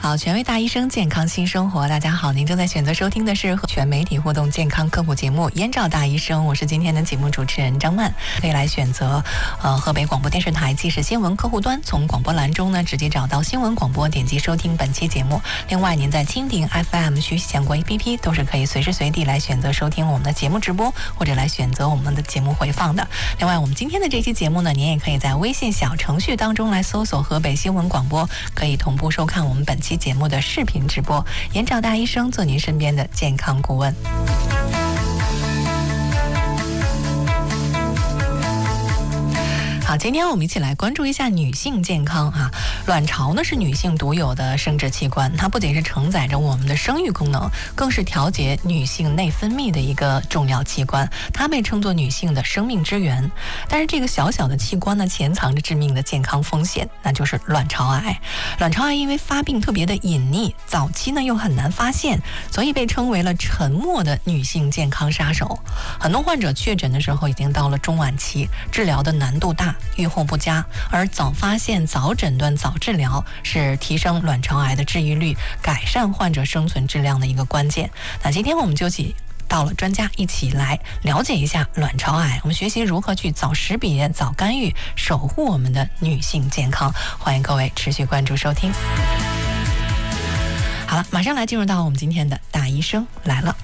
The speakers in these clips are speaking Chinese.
好，权威大医生健康新生活，大家好，您正在选择收听的是全媒体互动健康科普节目《燕赵大医生》，我是今天的节目主持人张曼。可以来选择河北广播电视台即时新闻客户端，从广播栏中呢直接找到新闻广播，点击收听本期节目。另外，您在蜻蜓 FM 学习强国 APP 都是可以随时随地来选择收听我们的节目直播，或者来选择我们的节目回放的。另外，我们今天的这期节目呢，您也可以在微信小程序当中来搜索河北新闻广播，可以同步收看我们本期节目的视频直播。燕赵大医生做您身边的健康顾问。好，今天我们一起来关注一下女性健康啊。卵巢呢是女性独有的生殖器官，它不仅是承载着我们的生育功能，更是调节女性内分泌的一个重要器官，它被称作女性的生命之源。但是这个小小的器官呢，潜藏着致命的健康风险，那就是卵巢癌。卵巢癌因为发病特别的隐匿，早期呢又很难发现，所以被称为了沉默的女性健康杀手。很多患者确诊的时候已经到了中晚期，治疗的难度大，预后不佳，而早发现、早诊断、早治疗是提升卵巢癌的治愈率、改善患者生存质量的一个关键。那今天我们就到了专家一起来了解一下卵巢癌，我们学习如何去早识别、早干预，守护我们的女性健康。欢迎各位持续关注收听。好了，马上来进入到我们今天的大医生来了。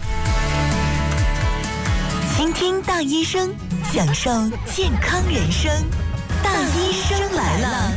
倾听大医生，享受健康人生。大医生来了。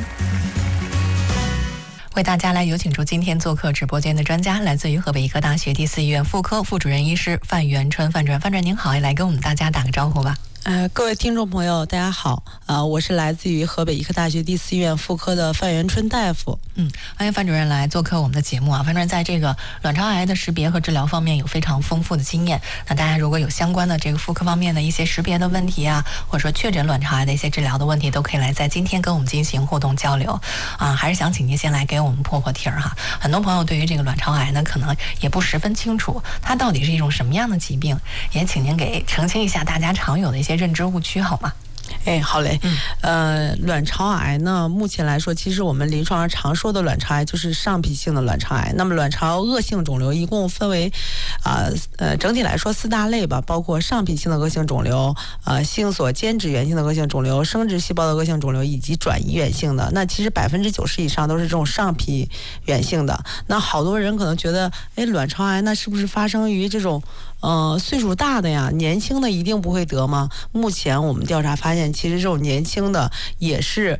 为大家来有请出今天做客直播间的专家，来自于河北医科大学第4医院妇科副主任医师范元春。范主任您好，也来跟我们大家打个招呼吧。 各位听众朋友大家好，我是来自于河北医科大学第4医院妇科的范元春大夫。 欢迎范主任来做客我们的节目啊。范主任在这个卵巢癌的识别和治疗方面有非常丰富的经验，那大家如果有相关的这个妇科方面的一些识别的问题啊，或者说确诊卵巢癌的一些治疗的问题，都可以来在今天跟我们进行互动交流啊。还是想请您先来给我们破破题儿哈。很多朋友对于这个卵巢癌呢，可能也不十分清楚，它到底是一种什么样的疾病，也请您给澄清一下大家常有的一些认知误区好吗？ 好嘞。卵巢癌呢，目前来说，其实我们临床上常说的卵巢癌就是上皮性的卵巢癌。那么卵巢恶性肿瘤一共分为整体来说4大类吧，包括上皮性的恶性肿瘤、性所间质源性的恶性肿瘤、生殖细胞的恶性肿瘤以及转移源性的。那其实90%以上都是这种上皮源性的。那好多人可能觉得，卵巢癌那是不是发生于这种岁数大的呀？年轻的一定不会得吗？目前我们调查发现，其实这种年轻的也是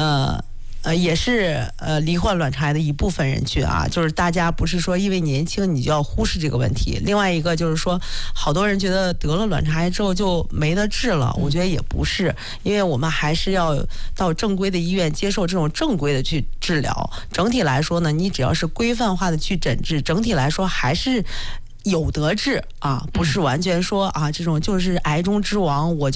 罹患卵巢癌的一部分人群啊。就是大家不是说因为年轻你就要忽视这个问题。另外一个就是说，好多人觉得得了卵巢癌之后就没得治了，我觉得也不是，因为我们还是要到正规的医院接受这种正规的去治疗。整体来说呢，你只要是规范化的去诊治，整体来说还是有得治啊，不是完全说啊这种就是癌中之王我